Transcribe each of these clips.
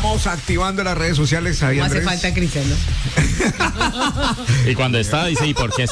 Vamos activando las redes sociales ahí, No hace Andrés. falta Cristiano. Y cuando está, dice, ¿y por qué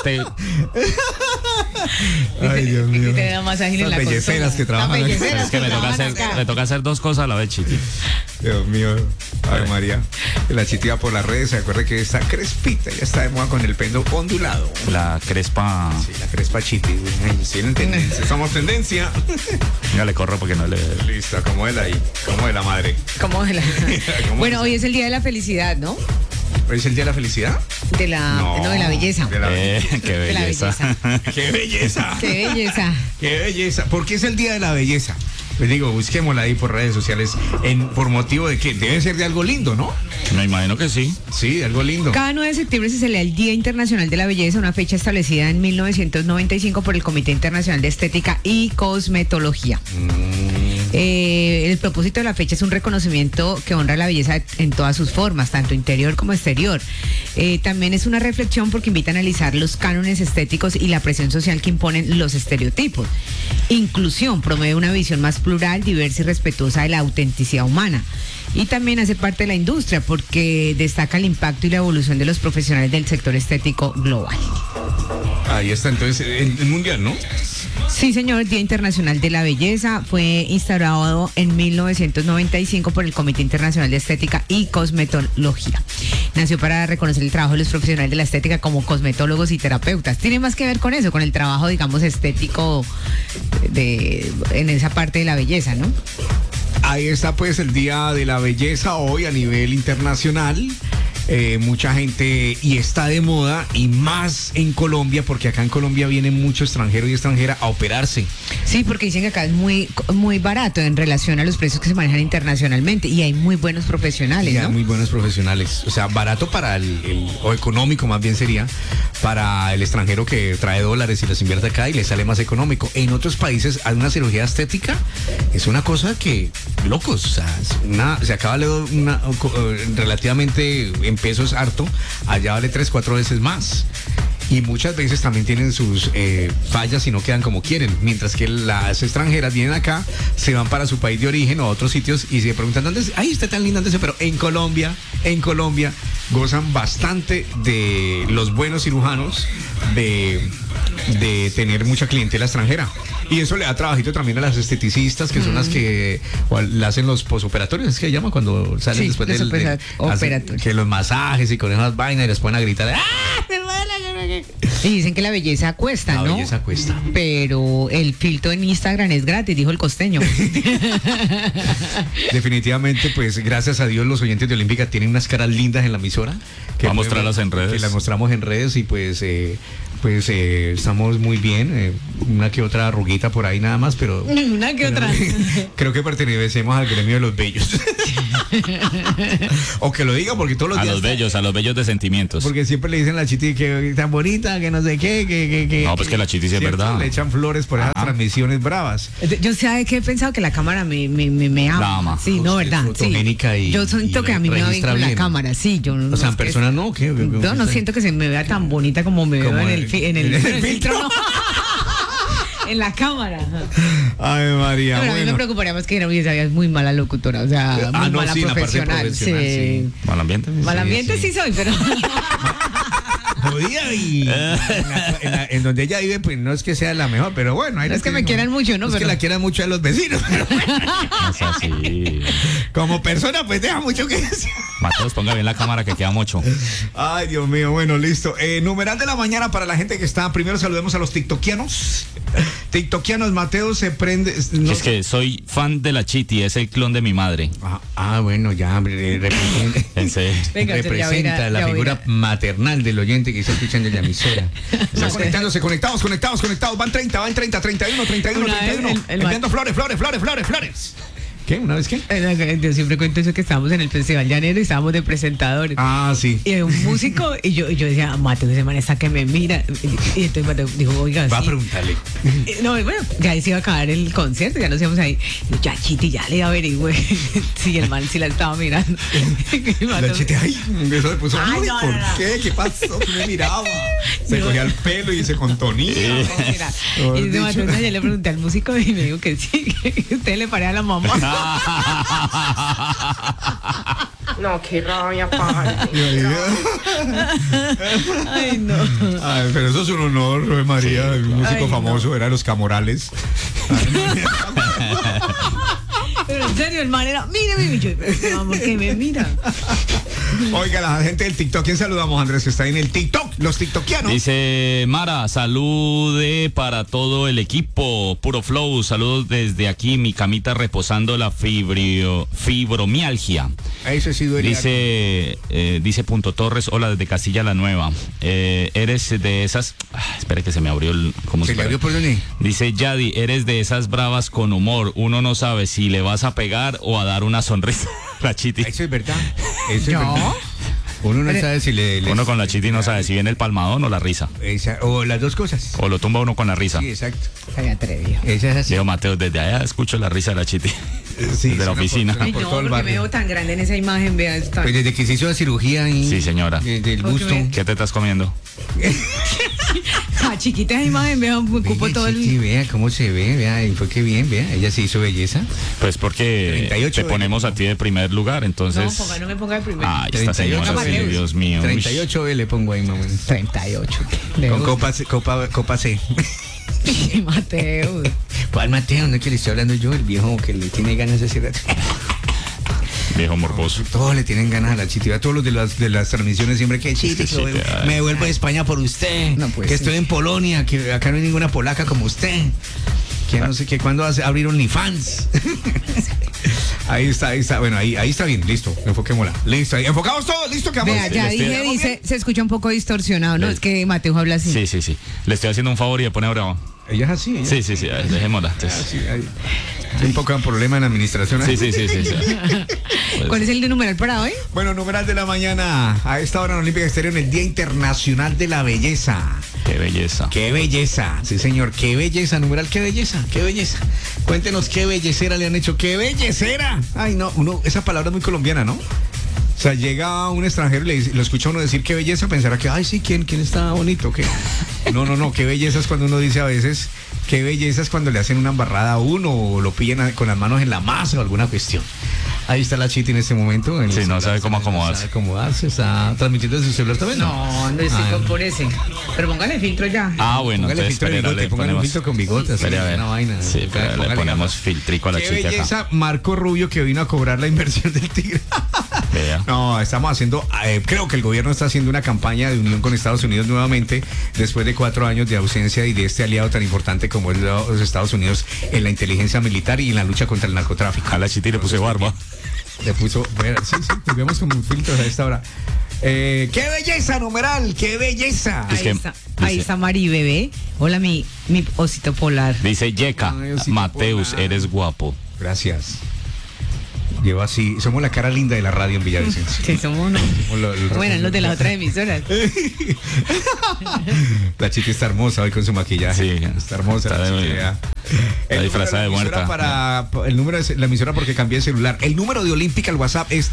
Ay, Dios mío. Te da más ágil en Esas la belleceras consola. que trabajan. Las belleceras Es que me trabajan toca acá. hacer dos cosas a la vez, Chiti. Dios mío. Ay, María. La chitiva por las redes. Se acuerda que está crespita. Ya está de moda con el pelo ondulado. La crespa. Sí, la crespa chiti. Ay, sí, en tendencia. Somos tendencia. Ya le corro porque no le. Listo, como él ahí. Como de la madre. ¿Cómo de la- ¿Cómo Bueno, es? hoy es el día de la felicidad, ¿no? ¿Hoy es el día de la felicidad? De la belleza. De la Qué De la belleza. ¡Qué belleza! Qué belleza. ¡Qué belleza! ¿Por qué es el día de la belleza? Les digo, busquémosla ahí por redes sociales. ¿Por motivo de qué? Debe ser de algo lindo, ¿no? Me imagino que sí. Sí, de algo lindo. Cada 9 de septiembre se celebra el Día Internacional de la Belleza, una fecha establecida en 1995 por el Comité Internacional de Estética y Cosmetología. El propósito de la fecha es un reconocimiento que honra la belleza en todas sus formas, tanto interior como exterior. También es una reflexión porque invita a analizar los cánones estéticos y la presión social que imponen los estereotipos. Inclusión promueve una visión más plural, diversa y respetuosa de la autenticidad humana. Y también hace parte de la industria porque destaca el impacto y la evolución de los profesionales del sector estético global. Ahí está, entonces, el mundial, ¿no? Sí, señor, Día Internacional de la Belleza fue instaurado en 1995 por el Comité Internacional de Estética y Cosmetología. Nació para reconocer el trabajo de los profesionales de la estética como cosmetólogos y terapeutas. Tiene más que ver con eso, con el trabajo, digamos, estético en esa parte de la belleza, ¿no? Ahí está pues el Día de la Belleza hoy a nivel internacional. Mucha gente y está de moda y más en Colombia porque acá en Colombia viene mucho extranjero y extranjera a operarse. Sí, porque dicen que acá es muy barato en relación a los precios que se manejan internacionalmente y hay muy buenos profesionales, Ya ¿no? muy buenos profesionales. O sea, barato para o económico más bien sería para el extranjero que trae dólares y los invierte acá y le sale más económico. En otros países hay una cirugía estética, es una cosa que, locos, o sea, se acaba relativamente en pesos harto, allá vale 3-4 veces más. Y muchas veces también tienen sus fallas y no quedan como quieren. Mientras que las extranjeras vienen acá, se van para su país de origen o a otros sitios y se preguntan dónde es. Ay, está tan linda, ¿dónde es? Pero en Colombia gozan bastante de los buenos cirujanos, de tener mucha clientela extranjera. Y eso le da trabajito también a las esteticistas, que son las que le hacen los posoperatorios, es que llaman cuando salen Sí, después los hacen operatorios. que los masajes y con esas vainas y les ponen a gritar. ¡Ah! Y dicen que la belleza cuesta, La ¿no? belleza cuesta. Pero el filtro en Instagram es gratis, dijo el costeño. Definitivamente, pues gracias a Dios los oyentes de Olímpica tienen unas caras lindas en la emisora. Va a mostrarlas en redes. Que las mostramos en redes y pues estamos muy bien. Una que otra arruguita por ahí nada más, pero... Una que otra. Creo que pertenecemos al gremio de los bellos. O que lo diga porque todos los A días... los bellos de sentimientos. Porque siempre le dicen a la Chiti que tan bonita, que no sé qué, que... No, pues que la Chiti sí es ¿cierto? verdad. Le echan flores por esas transmisiones bravas. Yo sé que he pensado que la cámara me ama. La ama. Sí, no, Usted es ¿verdad? Sí. fotogénica y- Yo siento y que a mí me va bien registra con la bien. cámara, sí. Yo no, O sea, en es que- persona no, ¿qué? Yo no siento que se me vea tan bonita como me veo Como en en el el filtro. No. En la cámara. Ay, María, Pero a mí me bueno. preocuparía más que es muy mala locutora, o sea, muy no, mala sí, en la parte profesional. profesional, sí. Mal ambiente. Mal ambiente sí. sí soy, pero... Jodida y en donde ella vive, pues no es que sea la mejor, pero bueno. No es que me quieran mucho, ¿no? Es que Pero- la quieran mucho a los vecinos. Pero Es así. como persona, pues deja mucho que decir. Mateos, ponga bien la cámara que queda mucho. Ay, Dios mío, bueno, listo. Numeral de la mañana para la gente que está. Primero saludemos a los tiktokianos. TikTokianos, Mateo se prende. No- Es que soy fan de la Chiti, es el clon de mi madre. Bueno, ya Pensé. Venga, ya voy a ir representa a- la ya voy a ir figura a- maternal del oyente que está escuchando en la emisora. Están conectándose, conectados. Van 30, 31. Una vez el Enviando flores. ¿Qué? ¿Una vez qué? Yo siempre cuento eso que estábamos en el Festival Llanero y estábamos de presentadores. Ah, sí. Y un músico, y yo decía, Mateo, ese man está que me mira. Y entonces Mateo dijo, oiga, Va a sí. preguntarle. No, bueno, ya se iba a acabar el concierto, ya nos íbamos ahí. Y yo, ya, Chiti, ya le averigüe. Sí, el man sí la estaba mirando. Y La Mateo- chiste, ay, eso le puso. Ay, Ay, no, ¿por no, no. qué? ¿Qué pasó? ¿Qué me miraba? Se No. cogía el pelo y se contonía. Mira, Mejor y ese dicho. Mateo, ya le pregunté al músico y me dijo que sí, que usted le paré a la mamá. No, qué rabia, padre. Ay, no. Ay, pero eso es un honor, Rubén María, un músico Ay, famoso, era Los Camorales. Pero en serio, el man era, mírame, yo, ¿por qué me mira? Oiga, la gente del TikTok, ¿quién saludamos, Andrés, que está en el TikTok? Los tiktokianos. Dice Mara, salude para todo el equipo, Puro Flow, saludos desde aquí, mi camita reposando la fibromialgia. Eso sí duele. Dice Punto Torres, hola desde Castilla la Nueva. Eres de esas, espera que se me abrió el... ¿cómo ¿Se le abrió por dónde? Dice Yadi, eres de esas bravas con humor, uno no sabe si le vas a pegar o a dar una sonrisa. La Chiti. Eso es verdad. Eso es No. verdad. Uno no sabe si le... Uno con la Chiti no sabe si viene el palmadón o la risa. O las dos cosas. O lo tumba uno con la risa. Sí, exacto. Ay, atrevido. Esa es así. Digo, Mateo, desde allá escucho la risa de la Chiti. Sí, desde la suena oficina. por Ay, todo no, el porque me barrio. veo tan grande en esa imagen, vea esta. Pues desde que se hizo la cirugía y Sí, señora. del Porque busto. me- ¿Qué te estás comiendo? Chiquita esa imagen, vea, me ocupo Vea, todo Chiti, el... vea cómo se ve, vea, y fue que bien, vea, ella se hizo belleza. Pues porque 38 te ponemos a ti de primer lugar, entonces... No me ponga el primero. Ay, esta 38 señora, sí, Mateus. Dios mío. 38 le pongo ahí, mamá. 38. Con copa C. Mateo. ¿Cuál Mateo? No es que le estoy hablando yo, el viejo que le tiene ganas de hacer. Viejo morboso. Todos le tienen ganas a la Chiti. A todos los de las transmisiones siempre que Chiti, Sí, que ay. me vuelvo de España por usted. No, pues, que sí. estoy en Polonia, que acá no hay ninguna polaca como usted. Que no sé qué, cuándo va a abrir OnlyFans. Ahí está. Bueno, ahí está bien, listo. Enfoquémosla. Listo, ahí. Enfocamos todos, listo, que vamos. Vea, ya le estoy- dije, dice, se escucha un poco distorsionado, ¿no? Le- Es que Mateo habla así. Sí. Le estoy haciendo un favor y le pone bravo. Ella es así. Sí, ay, dejémosla. Sí, hay un poco de problema en la administración. Sí. ¿Cuál es el de numeral para hoy? Bueno, numeral de la mañana. A esta hora en Olímpica Estéreo, en el Día Internacional de la Belleza. Qué belleza. ¡Qué belleza! Sí, señor, qué belleza, numeral, qué belleza, qué belleza. Cuéntenos qué bellecera le han hecho, qué bellecera. Ay, no, esa palabra es muy colombiana, ¿no? O sea, llega un extranjero y lo escucha uno decir qué belleza, pensará que, ay, sí, ¿quién está bonito? ¿Qué? No, qué belleza es cuando uno dice a veces, qué belleza es cuando le hacen una embarrada a uno o lo pillan con las manos en la masa o alguna cuestión. Ahí está la Chiti en este momento. En el Sí, no celular, sabe cómo acomodarse. No sabe acomodarse, está transmitiendo desde su celular también. No estoy Ah, por ese. Pero póngale filtro ya. Ah, bueno, Póngale entonces filtro de espera, bigote, le póngale un ponemos... filtro con bigote, así, Espere, a ver. una vaina. Sí, pero le Póngale ponemos gafas. filtrico a la Qué chica acá. belleza, Marco Rubio, que vino a cobrar la inversión del Tigre. Vea. No, estamos haciendo, creo que el gobierno está haciendo una campaña de unión con Estados Unidos nuevamente, después de 4 años de ausencia y de este aliado tan importante como es los Estados Unidos en la inteligencia militar y en la lucha contra el narcotráfico. A la Chiti le puse barba. Le puso, bueno, sí, nos vemos como filtros a esta hora. ¡Qué belleza, numeral! ¡Qué belleza! Es que Ahí dice- está Mari Bebé. Hola, mi osito polar. Dice Yeka, Ay, osito Mateus, polar. eres guapo. Gracias. Llevo así, somos la cara linda de la radio en Villavicencio. Sí, somos unos. Bueno, los de las otras emisoras. La Chiti está hermosa hoy con su maquillaje. Sí, está hermosa. está la de- Chiti, vea. está El disfrazada de número la muerta. emisora el número de la emisora porque cambié de celular. El número de Olímpica, el WhatsApp es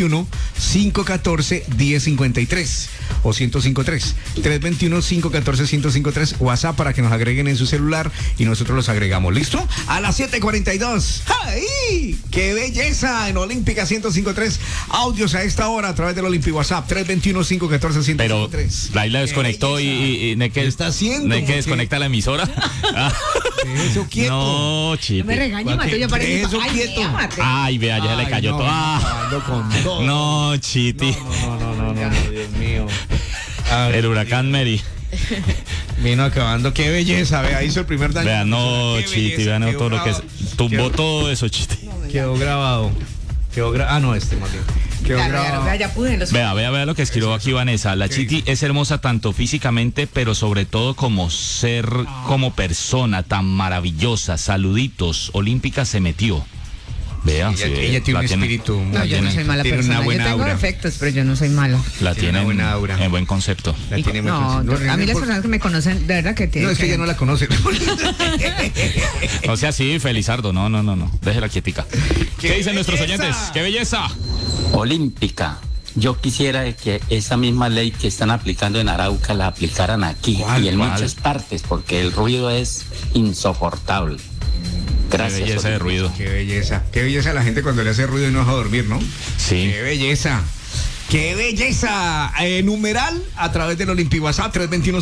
321-514-1053 o 1053. 321-514-1053 WhatsApp para que nos agreguen en su celular y nosotros los agregamos. ¿Listo? A las 7:42. ¡Ay! ¡Qué belleza! En Olímpica 1053. Audios a esta hora a través del Olímpico WhatsApp 321-514-1053. Pero ahí la desconectó y ¿de qué ¿Qué está haciendo? ¿De ¿Por qué qué? desconecta la emisora? Eso quieto. No, Chiti. No me regañe, Mateo, ya parece. Eso Ay, quieto. vea, Mateo. Ay, vea, ya se le Ay, cayó no, todo. acabando con todo. No, Chiti. No, Dios mío. Ay, El huracán Mary. vino acabando. Qué belleza, vea, hizo el primer daño. Vea, no, Qué Chiti, belleza, vean quedó todo lo que es. grabado. Tumbó todo eso, Chiti. Quedó grabado. No, más bien. Quedó Claro, grabado. ya pude. Los... Vea lo que escribió aquí Vanessa. La Chiti es hermosa tanto físicamente, pero sobre todo como ser, como persona, tan maravillosa. Saluditos. Olímpica se metió. Vea, sí, Ella tiene la un espíritu. No, yo no soy mala tiene persona. una buena Yo tengo aura. defectos, pero yo no soy mala. La Tiene una tienen buena aura. en buen concepto. La tiene muy No, consciente. a mí las personas que me conocen, de verdad que tienen. No, es que ella no la conoce. O sea, sí, Felizardo. No. Déjela quietica. ¿Qué ¡Qué dicen nuestros belleza! oyentes? ¡Qué belleza! Olímpica. Yo quisiera que esa misma ley que están aplicando en Arauca la aplicaran aquí ¿Cuál, y en cuál? muchas partes, porque el ruido es insoportable. Gracias. Qué belleza de ruido. Qué belleza la gente cuando le hace ruido y no deja dormir, ¿no? Sí. Qué belleza. ¡Qué belleza! Numeral a través del Olimpi WhatsApp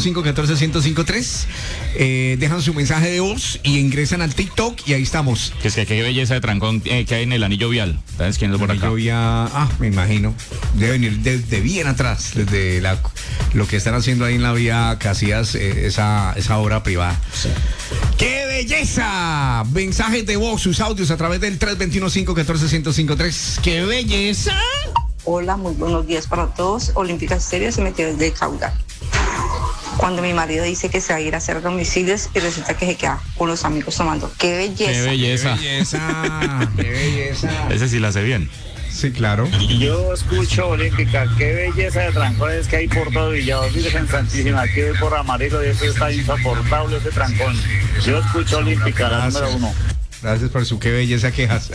321-514-1053. Dejan su mensaje de voz y ingresan al TikTok y ahí estamos. Que es que qué belleza de trancón que hay en el anillo vial. ¿Sabes quién es por acá? Yo ya, me imagino. Debe venir desde bien atrás, desde lo que están haciendo ahí en la vía Casillas, esa obra privada. Sí. ¡Qué belleza! Mensajes de voz, sus audios a través del 321-514-1053. ¡Qué belleza! Hola, muy buenos días para todos. Olímpica Estéreo se metió desde Caudal. Cuando mi marido dice que se va a ir a hacer domicilios y resulta que se queda con los amigos tomando. ¡Qué belleza! ¡Qué belleza! ¡Qué belleza! ¡Qué belleza! Ese sí la hace bien. Sí, claro. Yo escucho Olímpica, qué belleza de trancones que hay por todo Villalobos, Virgen Santísima, aquí voy por Amarillo y eso está insoportable ese trancón. Yo escucho Olímpica, la número 1. Gracias por su qué belleza quejas.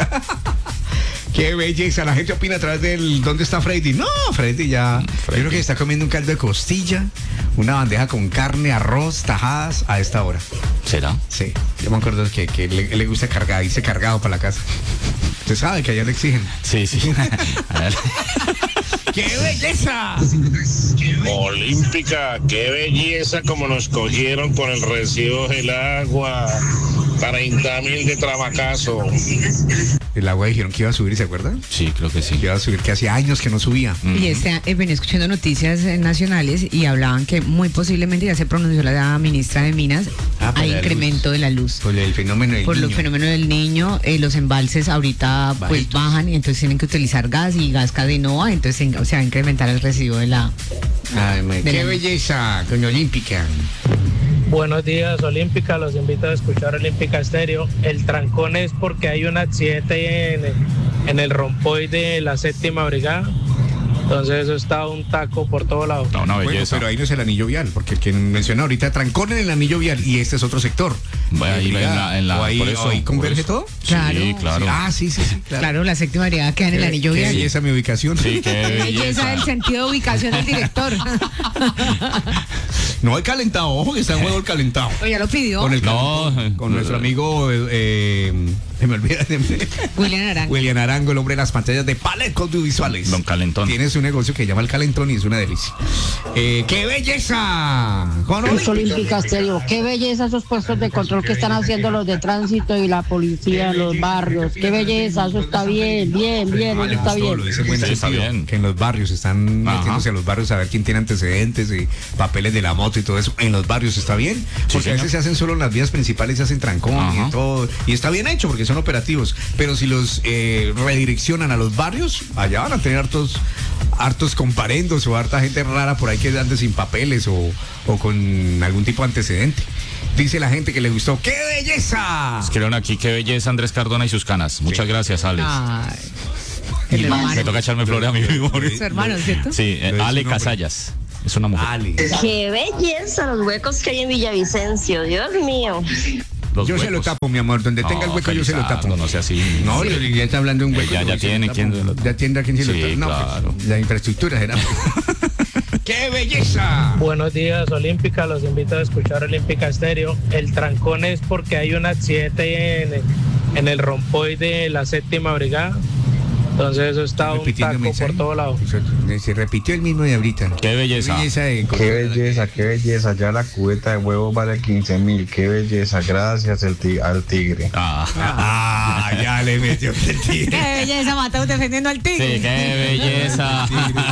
Qué belleza, la gente opina a través del ¿dónde está Freddy? No, Freddy ya, Freddy. Yo creo que está comiendo un caldo de costilla, una bandeja con carne, arroz, tajadas a esta hora. ¿Será? Sí, yo me acuerdo que le gusta cargar, irse cargado para la casa. Usted sabe que allá le exigen. Sí, sí. A ver. ¡Qué belleza! Olímpica, qué belleza como nos cogieron con el recibo del agua. 30.000 de trabacazo. El agua dijeron que iba a subir, ¿se acuerdan? Sí, creo que sí. Que iba a subir, que hacía años que no subía. Y venía escuchando noticias nacionales y hablaban que muy posiblemente ya se pronunció la ministra de Minas por hay la incremento luz. de la luz. Por el fenómeno del Por niño. el fenómeno del niño, los embalses ahorita pues Bajitos. bajan y entonces tienen que utilizar gas y gas Cadenoa, entonces se va a incrementar el residuo de la... ¡Qué belleza, doña Olímpica! Buenos días, Olímpica. Los invito a escuchar Olímpica Estéreo. El trancón es porque hay un accidente en el rompoy de la 7ª Brigada. Entonces eso está un taco por todo lado. No, una Bueno, belleza. pero ahí no es el anillo vial, porque el que menciona ahorita trancón en el anillo vial y este es otro sector. Bueno, ahí en la ¿O ahí, por eso, o ahí converge por todo? eso. Claro. Sí, claro. Ah, sí, claro. Claro, la 7ª Brigada queda en el anillo Qué vial. belleza mi ubicación. Sí, qué Belleza belleza. del sentido de ubicación del director. No hay calentado, ojo que está en juego el calentado. O ya lo pidió. Con el No, calentón, con nuestro amigo, se me olvida, William Arango. William Arango, el hombre de las pantallas de Palet Audiovisuales. Don Calentón. Tiene su negocio que llama El Calentón y es una delicia. ¡Qué belleza! Juan Es Olímpica Estéreo. Qué belleza esos puestos de control que están haciendo los de tránsito y la policía en los barrios. Qué belleza, eso está bien, eso está bien. Lo dice en buen Sí, está sentido, bien. que en los barrios están Ajá. metiéndose a los barrios a ver quién tiene antecedentes y papeles de la moto y todo eso. En los barrios está bien, porque a señor. veces se hacen solo en las vías principales, se hacen trancón Ajá. y todo. Y está bien hecho porque son operativos. Pero si los redireccionan a los barrios, allá van a tener hartos comparendos o harta gente rara por ahí que ande sin papeles o con algún tipo de antecedente. Dice la gente que le gustó. ¡Qué belleza! Escribieron aquí, qué belleza Andrés Cardona y sus canas. Muchas gracias, Alex. Ay, el hermano. Me toca echarme flores a mi memoria. Su hermano, ¿cierto? Sí, Lo dice Ale un hombre. Casallas. Es una mujer. Ale. Qué belleza los huecos que hay en Villavicencio, Dios mío. Los Yo se lo huecos. tapo, mi amor. Donde tenga el hueco, yo se lo tapo. Felizardo, no sea así. No, ya está hablando de un hueco. Ya yo se tiene lo quien tapo. lo- Ya tiene a quien se lo Sí, tapo. No, claro. pues, la infraestructura será. ¡Qué belleza! Buenos días, Olímpica. Los invito a escuchar Olímpica Estéreo. El trancón es porque hay un accidente en el rompoy de la 7ª Brigada. Entonces eso está un Repitiendo taco mensaje. por todo lado. Se repitió el mismo de ahorita. Qué belleza. Qué belleza, ya la cubeta de huevos vale 15.000, qué belleza, gracias al tigre. Ah. Ya le metió el Qué tigre. belleza, Mateo, defendiendo al tigre. Sí, qué belleza.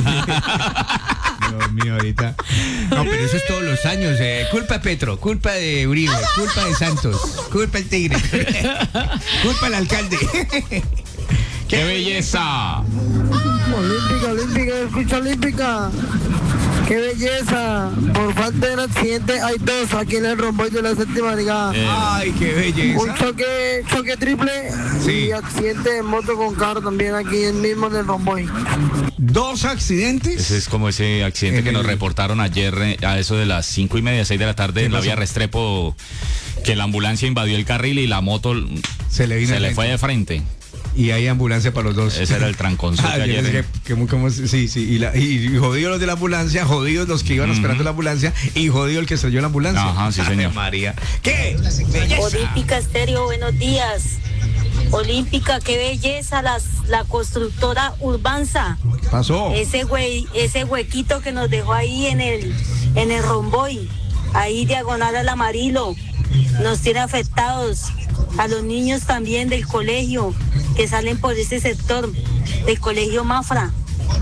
Dios mío, ahorita. No, pero eso es todos los años. Culpa de Petro, culpa de Uribe, culpa de Santos, culpa del tigre, culpa del alcalde. ¡Qué belleza! Olímpica, escucha Olímpica. Qué belleza. Por falta de un accidente hay dos aquí en el romboy de la 7ª Brigada. Ay, qué belleza. Un choque triple Sí. y accidente de moto con carro también aquí mismo en el romboy. 2 accidentes. Ese es como ese accidente En que nos el- reportaron ayer a eso de las 5:30, 6 de la tarde en la pasó? vía Restrepo, que la ambulancia invadió el carril y la moto Se le vino se al le frente. fue de frente. Y hay ambulancia para los dos. Ese era el trancón. Sí. Y jodidos los de la ambulancia, jodidos los que iban esperando la ambulancia y jodido el que estrelló la ambulancia. Ajá, sí, señor. María. ¿Qué? Olímpica Estéreo, buenos días. Olímpica, qué belleza la constructora Urbanza. Pasó. Ese huequito que nos dejó ahí en el romboy, ahí diagonal al Amarillo, nos tiene afectados. A los niños también del colegio que salen por ese sector, del colegio Mafra.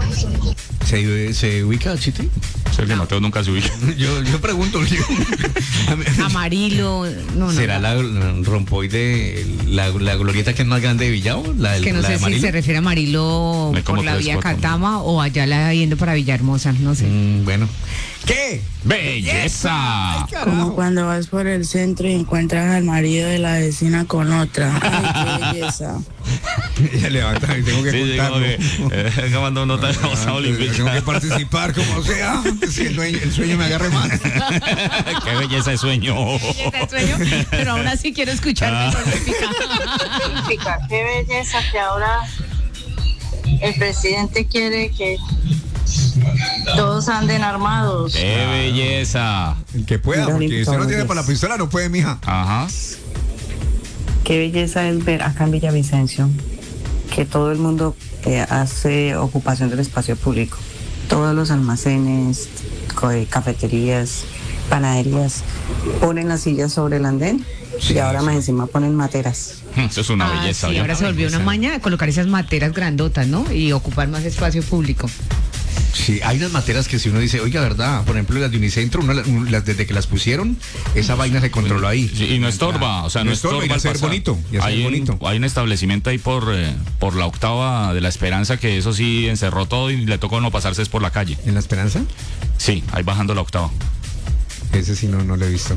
¿Se ubica, Chiti? Sergio Mateo nunca se ubica. Yo pregunto. Amarillo, no. ¿Será la rompoy de la glorieta que es más grande de Villao? Que no sé si se refiere a Amarillo por la vía Catama o allá yendo para Villahermosa, no sé. Bueno. ¿Qué? ¡Belleza! Como cuando vas por el centro y encuentras al marido de la vecina con otra. ¡Ay, qué belleza! Ella levanta y tengo que contarlo. Que mandó nota de la olímpica. Tengo que participar como sea, si el sueño me agarre más. ¡Qué belleza de sueño! Pero aún así quiero escuchar Olímpica. ¡Qué belleza que ahora el presidente quiere que todos anden armados! ¡Qué belleza! El que pueda, porque si usted no tiene para la pistola, no puede, mija. Ajá. Qué belleza es ver acá en Villavicencio que todo el mundo hace ocupación del espacio público. Todos los almacenes, cafeterías, panaderías ponen las sillas sobre el andén y ahora más encima ponen materas. Eso es una belleza. Sí, ahora se volvió una maña de colocar esas materas grandotas, ¿no? Y ocupar más espacio público. Sí, hay unas materas que si uno dice, oiga, verdad, por ejemplo las de Unicentro, desde que las pusieron, esa vaina se controló ahí. Sí, y no estorba, o sea, no estorba. Y hacer bonito. Hay un establecimiento ahí por la octava de La Esperanza que eso sí encerró todo y le tocó no pasarse es por la calle. ¿En La Esperanza? Sí, ahí bajando la octava. Ese sí no lo he visto.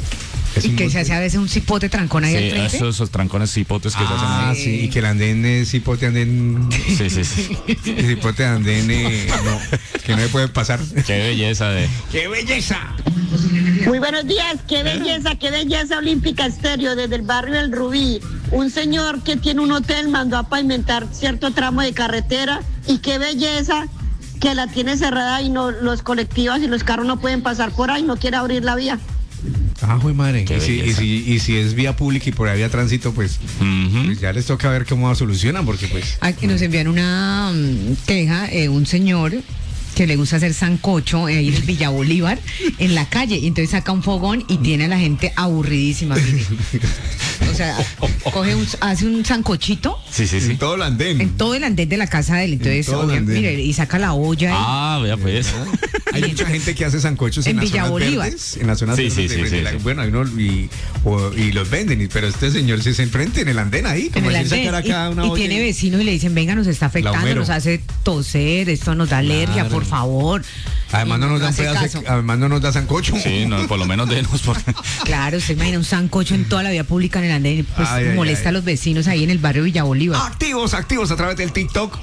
Y que se hace a vece un cipote trancón ahí al frente. Esos trancones cipotes que se hacen ahí. Ah, sí, y que el andén es cipote andén. Sí. El cipote andén, no, que no le puede pasar. Qué belleza ¡Qué belleza! Muy buenos días, qué belleza Olímpica Estéreo desde el barrio El Rubí. Un señor que tiene un hotel mandó a pavimentar cierto tramo de carretera y qué belleza que la tiene cerrada y no, los colectivos y los carros no pueden pasar por ahí, no quiere abrir la vía. Ah, güey, madre. Y si es vía pública y por ahí había tránsito, pues, pues ya les toca ver cómo solucionan, porque pues. Aquí nos envían una queja, un señor que le gusta hacer sancocho ahí en el Villa Bolívar, en la calle, y entonces saca un fogón y tiene a la gente aburridísima, mire. O sea, hace un sancochito. Sí. En todo el andén. En todo el andén de la casa de él. Entonces, mire, y saca la olla. Ah, vea pues. Hay mucha gente que hace sancochos en las Villa zonas Bolívar. verdes. En las zonas verdes. Sí. Bueno, hay uno y los venden, pero este señor se enfrente en el andén ahí. Como en el andén, sacar acá una y olla tiene vecinos y le dicen, venga, nos está afectando, nos hace toser, esto nos da alergia, por favor. Además no nos da sancocho. Sí, no, por lo menos denos. Claro, usted imagina un sancocho en toda la vía pública en el andén, pues molesta a los vecinos ahí en el barrio Villa Bolívar. Activos a través del TikTok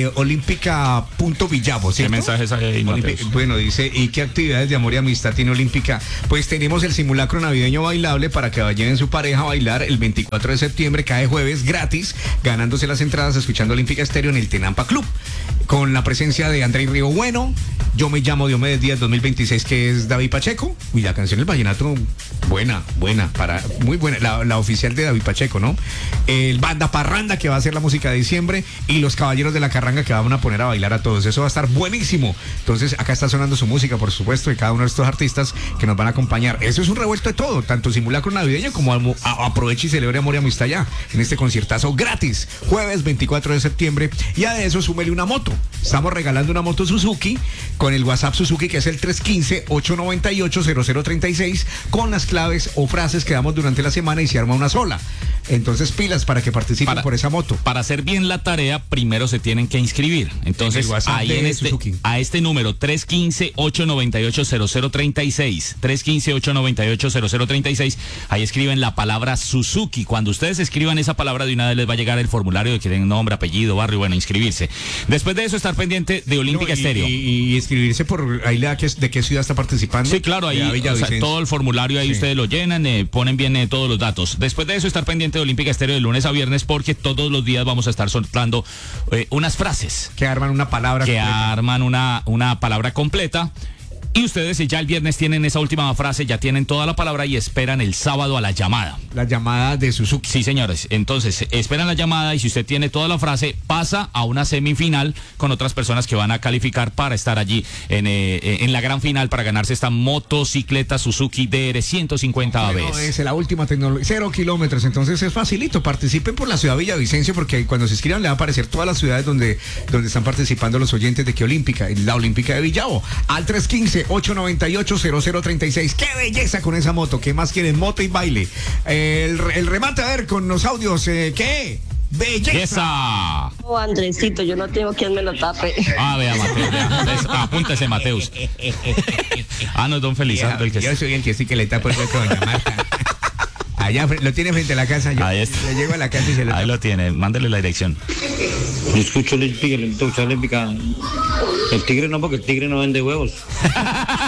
olímpica.villavo, ¿cierto? ¿Qué mensajes hay ahí, Mateus? Bueno, dice, ¿y qué actividades de amor y amistad tiene Olímpica? Pues tenemos el simulacro navideño bailable para que lleven su pareja a bailar el 24 de septiembre, cae jueves, gratis, ganándose las entradas, escuchando Olímpica Estéreo en el Tenampa Club, con la presencia de André Río Bueno, Yo me llamo Diomedes Díaz 2026, que es David Pacheco, y la canción El Vallenato, muy buena, la oficial de David Pacheco, ¿no? El Banda Parranda, que va a hacer la música de diciembre, y los Caballeros de la Carranga, que van a poner a bailar a todos. Eso va a estar buenísimo. Entonces, acá está sonando su música, por supuesto, de cada uno de estos artistas que nos van a acompañar. Eso es un revuelto de todo, tanto simulacro navideño como aproveche y celebre amor y amistad ya, en este conciertazo gratis, jueves 24 de septiembre, y a eso súmele una moto. Estamos regalando una moto Suzuki, con el WhatsApp Suzuki, que es el 315-898-0036, con las claves o frases que damos durante la semana y se arma una sola. Entonces, pilas para que participen por esa moto. Para hacer bien la tarea, primero se tienen que inscribir. Entonces, ahí a este número, 315-898-0036, 315-898-0036, ahí escriben la palabra Suzuki. Cuando ustedes escriban esa palabra, de una vez les va a llegar el formulario de que tienen nombre, apellido, barrio, bueno, inscribirse. Después de eso, estar pendiente de Olímpica Estéreo. Y escribirse por ahí de qué ciudad está participando. Sí, claro, ahí todo el formulario ahí ustedes lo llenan, ponen bien todos los datos. Después de eso, estar pendiente de Olímpica Estéreo de lunes a viernes, porque todos los días vamos a estar soltando unas frases. Que arman una palabra completa. Arman una palabra completa. Y ustedes ya el viernes tienen esa última frase, ya tienen toda la palabra y esperan el sábado a la llamada. La llamada de Suzuki. Sí, señores. Entonces, esperan la llamada y si usted tiene toda la frase, pasa a una semifinal con otras personas que van a calificar para estar allí en la gran final para ganarse esta motocicleta Suzuki DR 150 ABS. Es la última tecnología, 0 kilómetros, entonces es facilito. Participen por la ciudad de Villavicencio, porque cuando se inscriban le va a aparecer todas las ciudades donde están participando los oyentes de qué Olímpica, la Olímpica de Villavo. Al 315-898-0036. ¡Qué belleza con esa moto! ¿Qué más quieren? Moto y baile. El remate, a ver, con los audios. ¿Qué? ¡Belleza! Oh, Andresito, yo no tengo quien me lo tape. Vea, Mateus, vea. Apúntese, Mateus. No es don Felizardo el que yo soy el que sí que le tapo el hueco a doña Marta. Allá lo tiene frente a la casa. Yo ahí está. Le llego a la casa y se lo tapo. Ahí lo tiene, mándele la dirección. Yo escucho Olímpica, el tigre no, porque el tigre no vende huevos.